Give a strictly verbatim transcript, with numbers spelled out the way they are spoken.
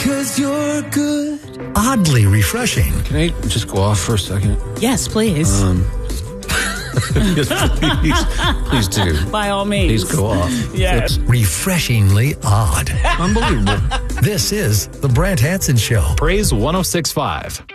'cause you're good. Oddly refreshing. Can I just go off for a second? Yes, please. Um, yes, please, please do. By all means. Please go off. Yes. Refreshingly odd. Unbelievable. This is The Brant Hanson Show. Praise one oh six point five.